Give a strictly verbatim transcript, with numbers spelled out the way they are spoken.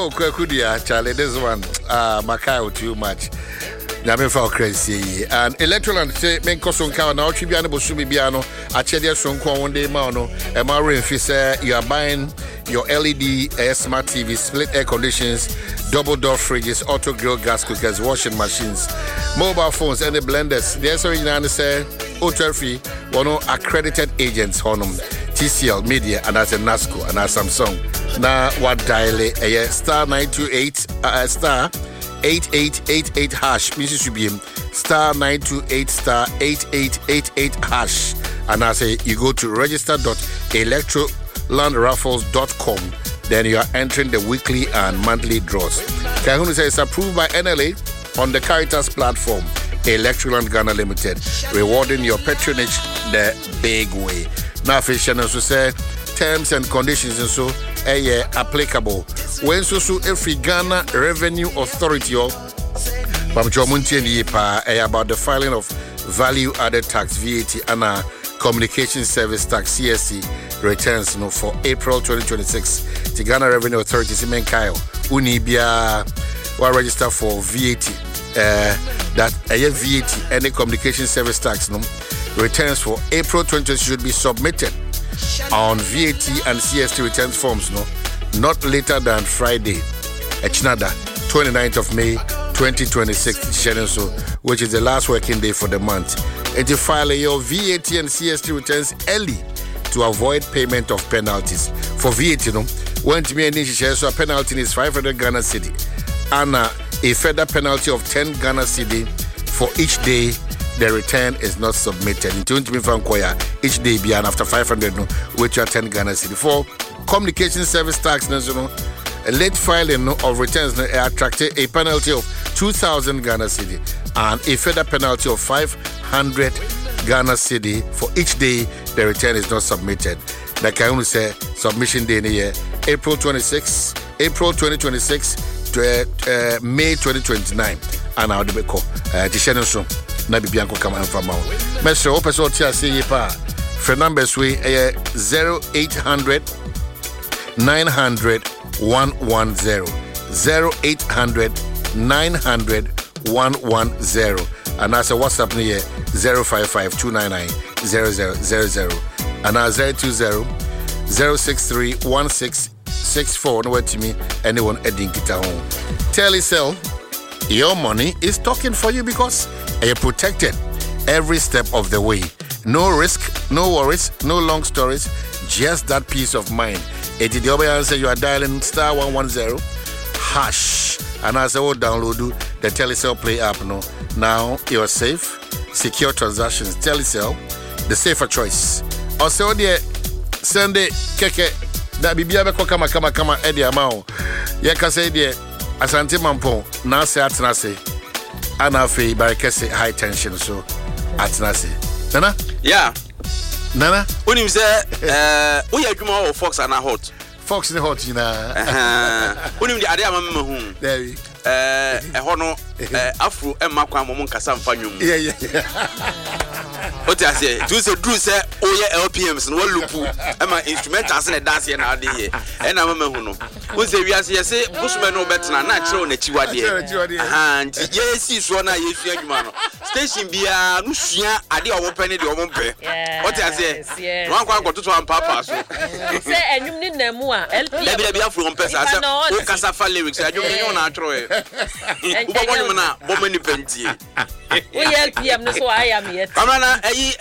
Oh, Kwakudia, Charlie, this one, uh, Macau too much. Name for crazy. And Electroland say, men Coson Cow now, Chibiano Bosumi Biano, Achedia Sonko one day, Mano, and Marin Fisher, you are buying your L E D uh, smart T V, split air conditions, double door fridges, auto grill gas cookers, washing machines, mobile phones, and the blenders. There's original say, Auto Free, one of accredited agents, Honum, T C L Media, and as a NASCO, and as Samsung. Now, what dial a uh, star nine two eight, uh, star eight eight eight eight hash, Missus Ubim, star nine two eight, star eight eight eight eight hash. And I say, you go to register dot electroland raffles dot com, then you are entering the weekly and monthly draws. Kahunu says it's approved by N L A on the Caritas platform, Electroland Ghana Limited, rewarding your patronage the big way. Now, Fisher also say terms and conditions and so eh, applicable. When so so every Ghana Revenue Authority or about the filing of value added tax V A T and a communication service tax C S C returns you know, for April twenty twenty-six. The Ghana Revenue Authority Simen Kayo Unibia will register for V A T uh, that a V A T any communication service tax no returns for April twenty twenty should be submitted on V A T and C S T returns forms no not later than Friday, Echinada, twenty-ninth of May, twenty twenty-six, which is the last working day for the month. And to file your V A T and C S T returns early to avoid payment of penalties. For V A T, no, when to me so a penalty is five hundred Ghana cedi, and uh, a further penalty of ten Ghana cedi for each day the return is not submitted. In twenty twenty-five, each day beyond after five hundred, no, which are ten Ghana cedi. For communication service tax, no, a late filing no, of returns no, attracted a penalty of two thousand Ghana cedi and a further penalty of five hundred Ghana cedi for each day the return is not submitted. Like I only say, submission day in the year April twenty-sixth, April twenty twenty-six to uh, uh, May twenty twenty-nine. And I'll be called the channel soon. Nabi Bianco come and from out. Messer Opeso Tia say pa. For numbers we zero eight hundred nine hundred one one zero zero eight hundred nine hundred one one zero. And as a WhatsApp near zero five five two nine nine zero zero zero zero. And now zero two zero zero six three one six six four. No wait to me anyone adding it home. Telecel, your money is talking for you because you're protected every step of the way. No risk, no worries, no long stories, just that peace of mind. It did the other answer you are dialing star one one zero hash. And as I will download the Telecel Play app no. Now you're safe, secure transactions. Telecel, the safer choice. Also the Sunday keke that bibia beko kama kama kama edi amao. Yeka say the Asante Mampo now say atnase. Anafe barekese high tension so atnase. Nana? Yeah. Nana? Unim say eh we adwuma of Fox and hot. Fox ni hot na. Eh. Unim di ade amama hu. There we. Eh eho no eh afro emma kwa mo nkasa mfa nwom. Yeah yeah yeah. What I say? Do say do say oye L P Ms no lupu. Emma instrumentals na dance here na ade here. E na mama hu no. Wo say wiase ye say bushman no betna na kire na chiwade. Aha, nti ye si so na ye sua adwuma no. Station bia no sua ade owo pene de owo mpe. What I say? No akwa akototo am papa so. Say enwum ni na mu a L P M. Ebi ebi afro mpesa say o kasa fa lyrics adwum ni na atro e. Wo bo wonu na bo mani pentie. We L P M no so I am yet. Amana eyi